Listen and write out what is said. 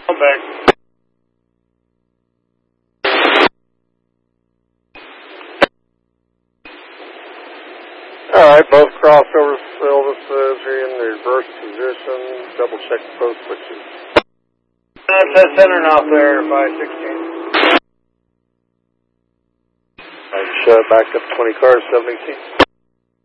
Come back. Alright, both crossovers, Silva says you're in the reverse position. Double check the post switches. That's center now there, 516. Alright, shut back up 20 cars, 718.